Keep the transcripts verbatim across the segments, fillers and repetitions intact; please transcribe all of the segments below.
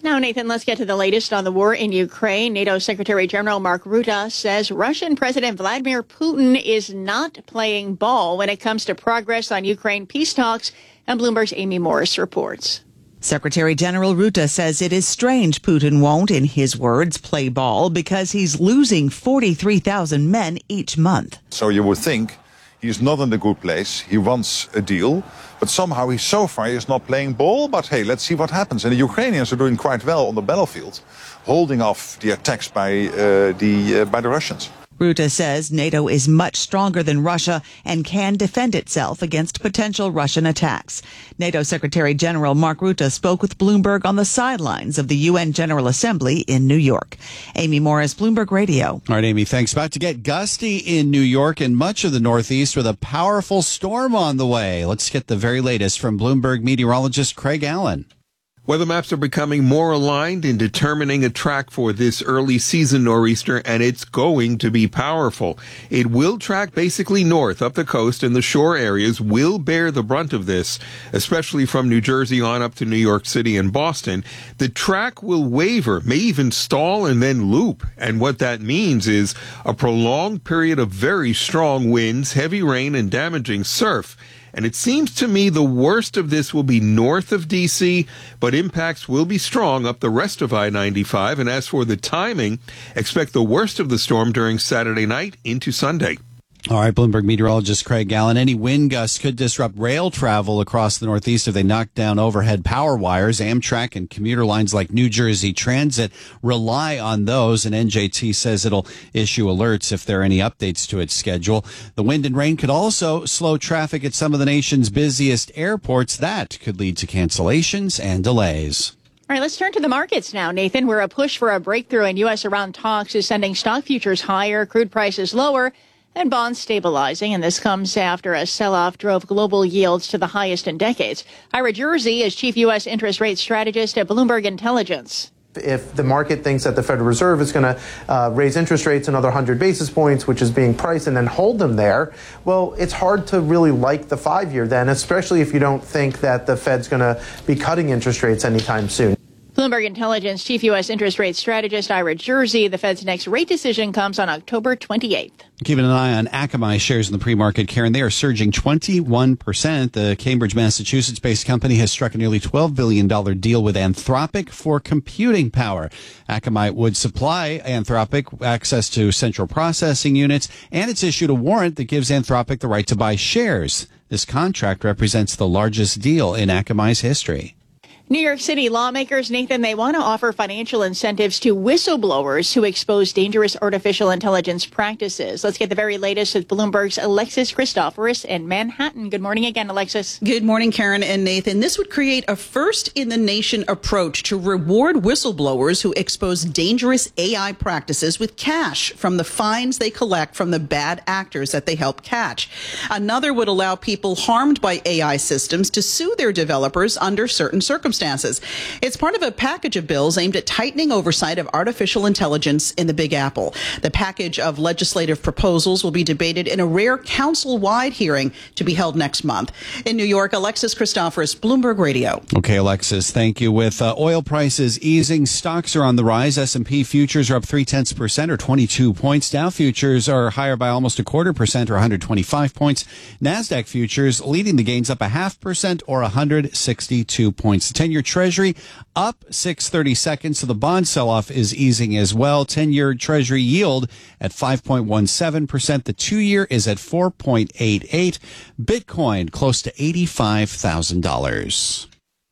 Now, Nathan, let's get to the latest on the war in Ukraine. NATO Secretary General Mark Rutte says Russian President Vladimir Putin is not playing ball when it comes to progress on Ukraine peace talks, and Bloomberg's Amy Morris reports. Secretary General Rutte says it is strange Putin won't, in his words, play ball because he's losing forty-three thousand men each month. So you would think he's not in a good place. He wants a deal, but somehow he so far is not playing ball. But hey, let's see what happens. And the Ukrainians are doing quite well on the battlefield, holding off the attacks by uh, the uh, by the Russians. Rutte says NATO is much stronger than Russia and can defend itself against potential Russian attacks. NATO Secretary General Mark Rutte spoke with Bloomberg on the sidelines of the U N General Assembly in New York. Amy Morris, Bloomberg Radio. All right, Amy, thanks. About to get gusty in New York and much of the Northeast with a powerful storm on the way. Let's get the very latest from Bloomberg meteorologist Craig Allen. Weather maps are becoming more aligned in determining a track for this early season nor'easter, and it's going to be powerful. It will track basically north up the coast, and the shore areas will bear the brunt of this, especially from New Jersey on up to New York City and Boston. The track will waver, may even stall and then loop, and what that means is a prolonged period of very strong winds, heavy rain, and damaging surf. And it seems to me the worst of this will be north of D C, but impacts will be strong up the rest of I ninety-five. And as for the timing, expect the worst of the storm during Saturday night into Sunday. All right, Bloomberg meteorologist Craig Allen. Any wind gusts could disrupt rail travel across the Northeast if they knock down overhead power wires. Amtrak and commuter lines like New Jersey Transit rely on those, and N J T says it'll issue alerts if there are any updates to its schedule. The wind and rain could also slow traffic at some of the nation's busiest airports. That could lead to cancellations and delays. All right, let's turn to the markets now, Nathan, where a push for a breakthrough in U S Iran talks is sending stock futures higher, crude prices lower, and bonds stabilizing, and this comes after a sell-off drove global yields to the highest in decades. Ira Jersey is chief U S interest rate strategist at Bloomberg Intelligence. If the market thinks that the Federal Reserve is going to uh, raise interest rates another one hundred basis points, which is being priced, and then hold them there, well, it's hard to really like the five-year then, especially if you don't think that the Fed's going to be cutting interest rates anytime soon. Bloomberg Intelligence chief U S interest rate strategist Ira Jersey. The Fed's next rate decision comes on October twenty-eighth. Keeping an eye on Akamai shares in the pre-market, Karen. They are surging twenty-one percent. The Cambridge, Massachusetts-based company has struck a nearly twelve billion dollars deal with Anthropic for computing power. Akamai would supply Anthropic access to central processing units, and it's issued a warrant that gives Anthropic the right to buy shares. This contract represents the largest deal in Akamai's history. New York City lawmakers, Nathan, they want to offer financial incentives to whistleblowers who expose dangerous artificial intelligence practices. Let's get the very latest with Bloomberg's Alexis Christoforous in Manhattan. Good morning again, Alexis. Good morning, Karen and Nathan. This would create a first-in-the-nation approach to reward whistleblowers who expose dangerous A I practices with cash from the fines they collect from the bad actors that they help catch. Another would allow people harmed by A I systems to sue their developers under certain circumstances. It's part of a package of bills aimed at tightening oversight of artificial intelligence in the Big Apple. The package of legislative proposals will be debated in a rare council-wide hearing to be held next month. In New York, Alexis Christoforous, Bloomberg Radio. Okay, Alexis, thank you. With uh, oil prices easing, stocks are on the rise. S and P futures are up three-tenths percent or twenty-two points. Dow futures are higher by almost a quarter percent or one hundred twenty-five points. NASDAQ futures leading the gains up a half percent or one hundred sixty-two points. The ten-year Treasury up six thirty-seconds, so the bond sell-off is easing as well. ten-year Treasury yield at five point one seven percent. The two-year is at four point eight eight. Bitcoin close to eighty-five thousand dollars.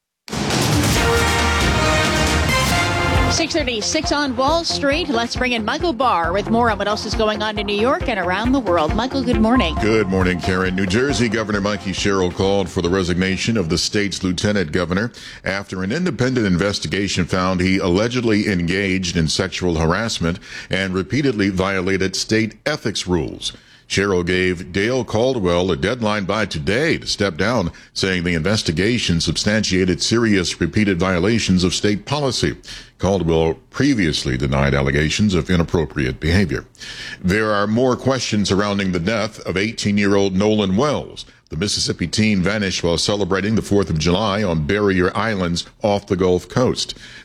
six thirty-six on Wall Street. Let's bring in Michael Barr with more on what else is going on in New York and around the world. Michael, good morning. Good morning, Karen. New Jersey Governor Mikey Sherrill called for the resignation of the state's lieutenant governor after an independent investigation found he allegedly engaged in sexual harassment and repeatedly violated state ethics rules. Sherrill gave Dale Caldwell a deadline by today to step down, saying the investigation substantiated serious repeated violations of state policy. Caldwell previously denied allegations of inappropriate behavior. There are more questions surrounding the death of eighteen-year-old Nolan Wells. The Mississippi teen vanished while celebrating the fourth of July on Barrier Islands off the Gulf Coast.